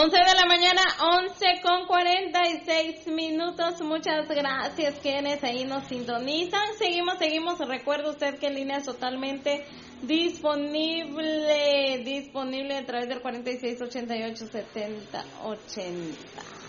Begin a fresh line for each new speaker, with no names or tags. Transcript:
11 de la mañana, 11:46. Muchas gracias quienes ahí nos sintonizan. Seguimos. Recuerda usted que en línea es totalmente disponible a través del 46887080.